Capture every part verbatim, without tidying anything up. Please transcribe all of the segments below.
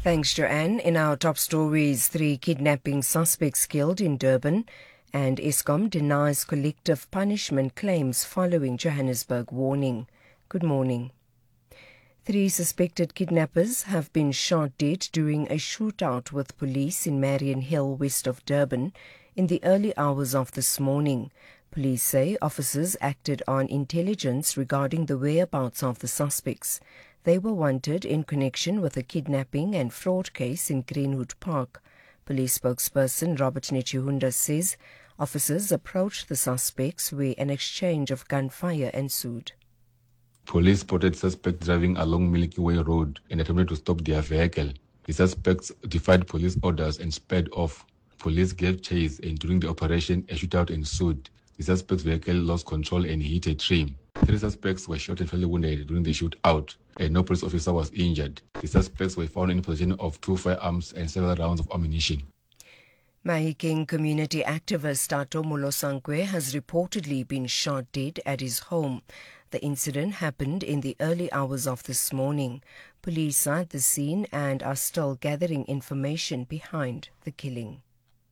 Thanks, Joanne. In our top stories, three kidnapping suspects killed in Durban, and Eskom denies collective punishment claims following Johannesburg warning. Good morning. Three suspected kidnappers have been shot dead during a shootout with police in Marion Hill, west of Durban, in the early hours of this morning. Police say officers acted on intelligence regarding the whereabouts of the suspects. They were wanted in connection with a kidnapping and fraud case in Greenwood Park. Police spokesperson Robert Nechihunda says officers approached the suspects where an exchange of gunfire ensued. Police spotted suspects driving along Milky Way Road and attempted to stop their vehicle. The suspects defied police orders and sped off. Police gave chase, and during the operation, a shootout ensued. The suspect's vehicle lost control and hit a tree. Three suspects were shot and fatally wounded during the shootout, and no police officer was injured. The suspects were found in possession of two firearms and several rounds of ammunition. Mahikeng community activist Tato Molosankwe has reportedly been shot dead at his home. The incident happened in the early hours of this morning. Police are at the scene and are still gathering information behind the killing.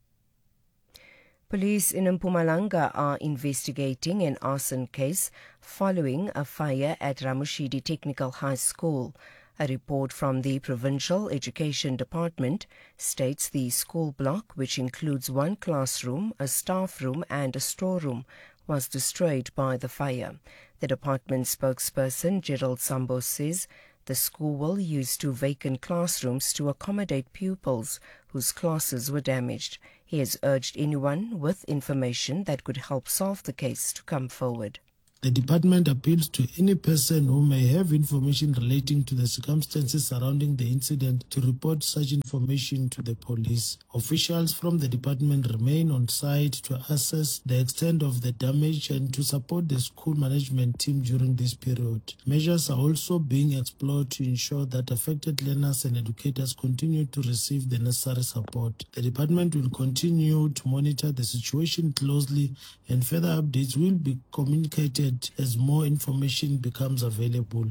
Police in Mpumalanga are investigating an arson case following a fire at Ramushidi Technical High School. A report from the Provincial Education Department states the school block, which includes one classroom, a staff room and a storeroom, was destroyed by the fire. The department spokesperson Gerald Sambo says the school will use two vacant classrooms to accommodate pupils whose classes were damaged. He has urged anyone with information that could help solve the case to come forward. The department appeals to any person who may have information relating to the circumstances surrounding the incident to report such information to the police. Officials from the department remain on site to assess the extent of the damage and to support the school management team during this period. Measures are also being explored to ensure that affected learners and educators continue to receive the necessary support. The department will continue to monitor the situation closely, and further updates will be communicated as more information becomes available.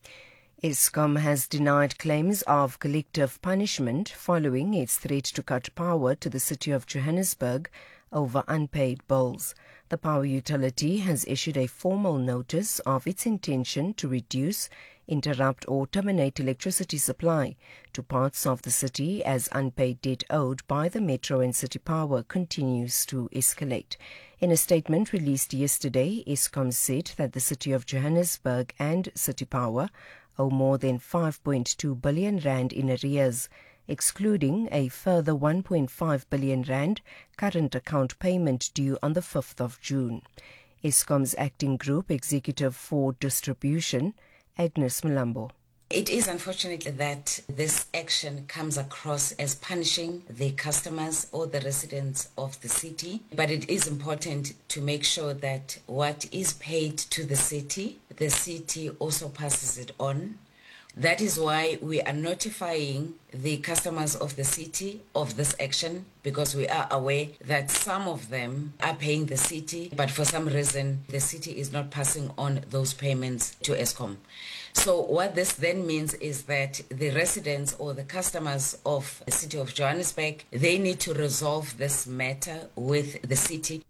Eskom has denied claims of collective punishment following its threat to cut power to the city of Johannesburg over unpaid bills. The power utility has issued a formal notice of its intention to reduce, interrupt or terminate electricity supply to parts of the city as unpaid debt owed by the Metro and City Power continues to escalate. In a statement released yesterday, Eskom said that the city of Johannesburg and City Power owe more than five point two billion rand in arrears, excluding a further one point five billion rand current account payment due on the fifth of June. Eskom's acting group executive for distribution, Agnes Mlambo. It is unfortunate that this action comes across as punishing the customers or the residents of the city, but it is important to make sure that what is paid to the city, the city also passes it on. That is why we are notifying the customers of the city of this action, because we are aware that some of them are paying the city, but for some reason the city is not passing on those payments to Eskom. So what this then means is that the residents or the customers of the city of Johannesburg, they need to resolve this matter with the city.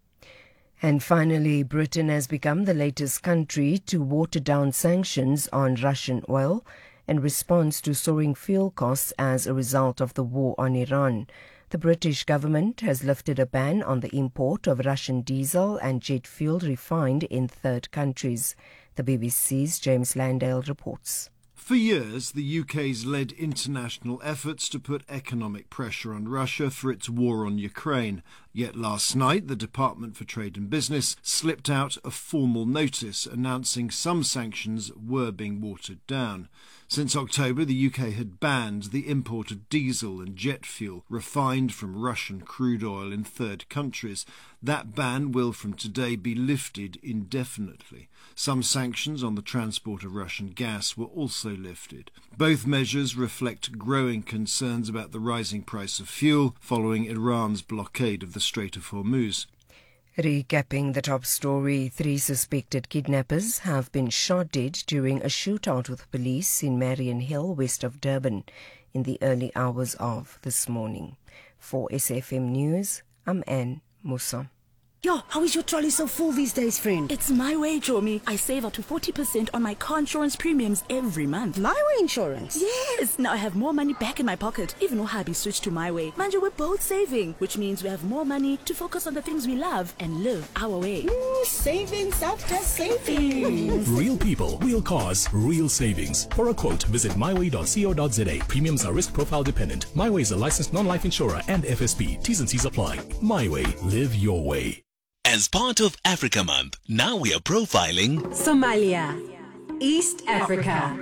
And finally, Britain has become the latest country to water down sanctions on Russian oil in response to soaring fuel costs as a result of the war on Iran. The British government has lifted a ban on the import of Russian diesel and jet fuel refined in third countries. The B B C's James Landale reports. For years, the U K's led international efforts to put economic pressure on Russia for its war on Ukraine. Yet last night, the Department for Trade and Business slipped out a formal notice announcing some sanctions were being watered down. Since October, the U K had banned the import of diesel and jet fuel refined from Russian crude oil in third countries. That ban will from today be lifted indefinitely. Some sanctions on the transport of Russian gas were also lifted. Both measures reflect growing concerns about the rising price of fuel following Iran's blockade of the Strait of Hormuz. Recapping the top story, three suspected kidnappers have been shot dead during a shootout with police in Marion Hill, west of Durban, in the early hours of this morning. For S A F M News, I'm Anne Musa. Yo, how is your trolley so full these days, friend? It's my way, Chomi. I save up to forty percent on my car insurance premiums every month. My Way insurance? Yes! Now I have more money back in my pocket. Even though hubby switched to My Way. Manja, we're both saving, which means we have more money to focus on the things we love and live our way. Mm, savings after savings. Real people, real cars, real savings. For a quote, visit my way dot co dot za. Premiums are risk profile dependent. My Way is a licensed non-life insurer and F S P. T's and C's apply. My Way. Live your way. As part of Africa Month, now we are profiling Somalia, East Africa.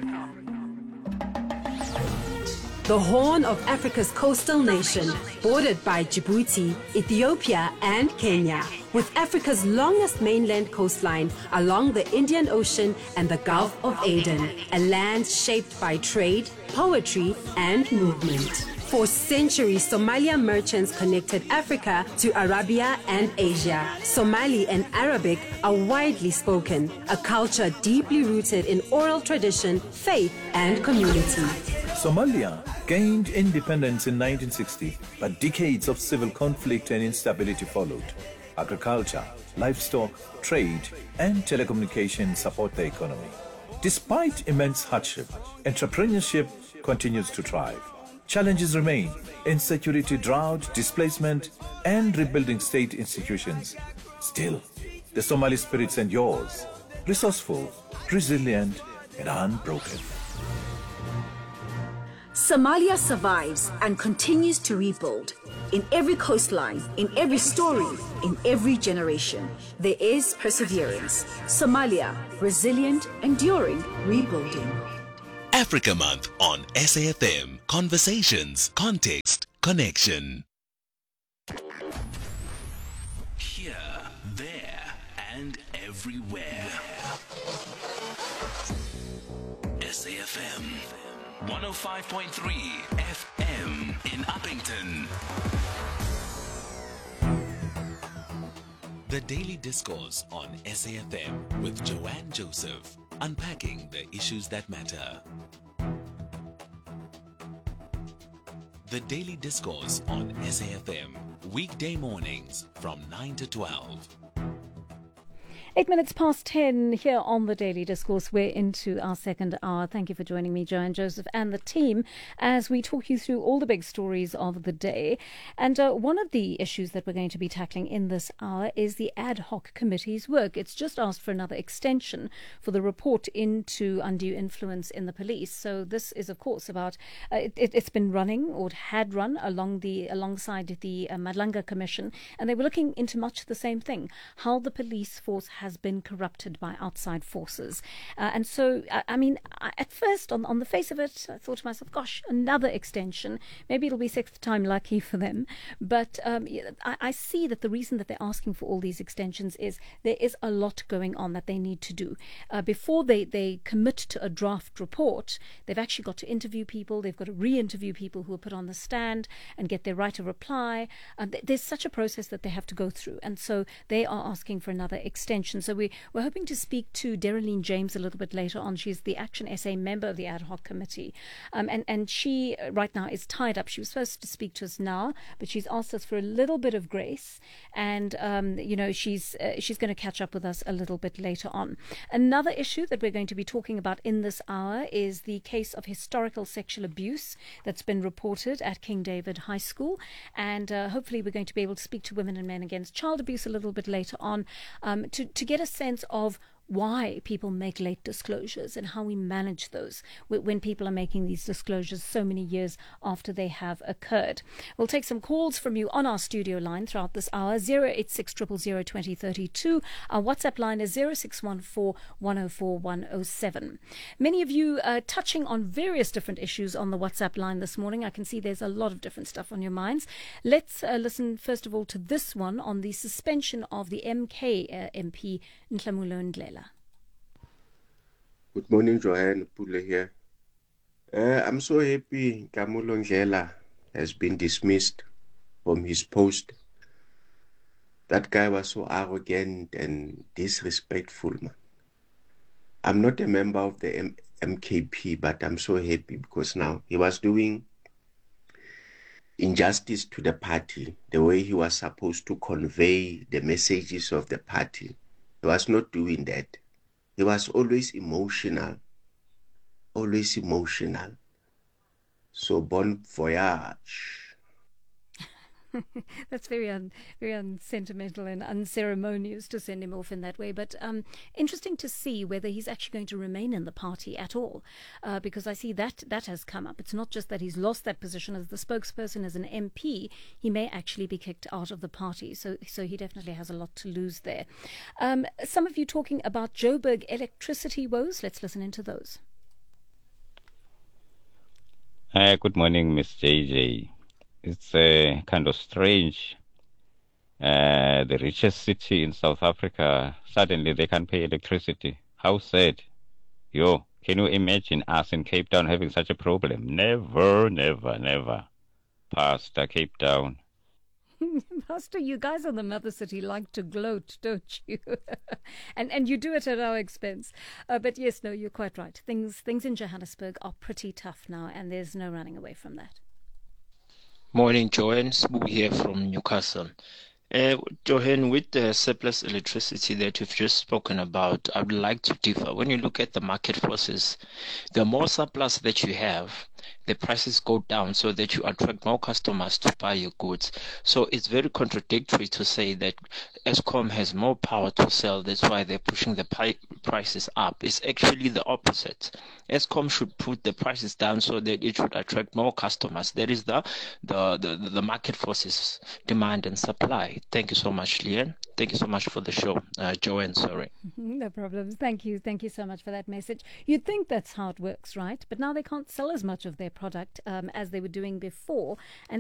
The Horn of Africa's coastal nation, bordered by Djibouti, Ethiopia and Kenya, with Africa's longest mainland coastline along the Indian Ocean and the Gulf of Aden, a land shaped by trade, poetry and movement. For centuries, Somalia merchants connected Africa to Arabia and Asia. Somali and Arabic are widely spoken, a culture deeply rooted in oral tradition, faith, and community. Somalia gained independence in nineteen sixty, but decades of civil conflict and instability followed. Agriculture, livestock, trade, and telecommunications support the economy. Despite immense hardship, entrepreneurship continues to thrive. Challenges remain: insecurity, drought, displacement, and rebuilding state institutions. Still, the Somali spirit endures, resourceful, resilient, and unbroken. Somalia survives and continues to rebuild. In every coastline, in every story, in every generation, there is perseverance. Somalia, resilient, enduring, rebuilding. Africa Month on S A F M. Conversations, context, connection. Here, there, and everywhere. S A F M. one oh five point three F M in Uppington. The Daily Discourse on S A F M with Joanne Joseph, unpacking the issues that matter. The Daily Discourse on S A F M, weekday mornings from nine to twelve. Eight minutes past ten here on the Daily Discourse. We're into our second hour. Thank you for joining me, Joanne Joseph, and the team as we talk you through all the big stories of the day. And uh, one of the issues that we're going to be tackling in this hour is the ad hoc committee's work. It's just asked for another extension for the report into undue influence in the police. So this is, of course, about uh, it, it, it's been running, or it had run along the alongside the uh, Madlanga Commission, and they were looking into much the same thing: how the police force has been corrupted by outside forces. Uh, and so, I, I mean, I, at first, on, on the face of it, I thought to myself, gosh, another extension. Maybe it'll be sixth time lucky for them. But um, I, I see that the reason that they're asking for all these extensions is there is a lot going on that they need to do. Uh, before they, they commit to a draft report, they've actually got to interview people. They've got to re-interview people who are put on the stand and get their right of reply. Um, th- there's such a process that they have to go through. And so they are asking for another extension. So we, we're hoping to speak to Dereline James a little bit later on. She's the Action S A member of the ad hoc committee. Um, and, and she uh, right now is tied up. She was supposed to speak to us now, but she's asked us for a little bit of grace. And, um, you know, she's, uh, she's going to catch up with us a little bit later on. Another issue that we're going to be talking about in this hour is the case of historical sexual abuse that's been reported at King David High School. And uh, hopefully we're going to be able to speak to Women and Men Against Child Abuse a little bit later on um, to, to get a sense of why people make late disclosures and how we manage those when people are making these disclosures so many years after they have occurred. We'll take some calls from you on our studio line throughout this hour, zero eight six, zero zero zero, two zero three two. Our WhatsApp line is zero six one four, one zero four, one zero seven. Many of you are touching on various different issues on the WhatsApp line this morning. I can see there's a lot of different stuff on your minds. Let's uh, listen first of all to this one on the suspension of the M K uh, M P Nhlamulo Ndlela. Good morning, Joanne. Pule here. Uh, I'm so happy Nhlamulo Ndlela has been dismissed from his post. That guy was so arrogant and disrespectful, man. I'm not a member of the M- MKP, but I'm so happy because now he was doing injustice to the party, the way he was supposed to convey the messages of the party. He was not doing that. He was always emotional, always emotional. So bon voyage. That's very un, very unsentimental and unceremonious to send him off in that way. But um, interesting to see whether he's actually going to remain in the party at all, uh, because I see that that has come up. It's not just that he's lost that position as the spokesperson, as an M P. He may actually be kicked out of the party. So, so he definitely has a lot to lose there. Um, some of you talking about Joburg electricity woes. Let's listen into those. Uh, good morning, Miss J J. It's uh, kind of strange. Uh, the richest city in South Africa, suddenly they can't pay electricity. How sad. Yo, can you imagine us in Cape Town having such a problem? Never, never, never. Pastor, Cape Town. Pastor, you guys in the mother city like to gloat, don't you? and and you do it at our expense. Uh, but yes, no, you're quite right. Things things in Johannesburg are pretty tough now, and there's no running away from that. Morning, Joanne. Sbu here from Newcastle. Uh, Johan, with the surplus electricity that you've just spoken about, I would like to differ. When you look at the market forces, the more surplus that you have, the prices go down so that you attract more customers to buy your goods. So it's very contradictory to say that Eskom has more power to sell, that's why they're pushing the pi- prices up. It's actually the opposite. Eskom should put the prices down so that it should attract more customers. That is the the, the, the market forces, demand and supply. Thank you so much, Leanne. Thank you so much for the show. Uh, Joanne, sorry. No problems. Thank you. Thank you so much for that message. You'd think that's how it works, right? But now they can't sell as much of their product um, as they were doing before. And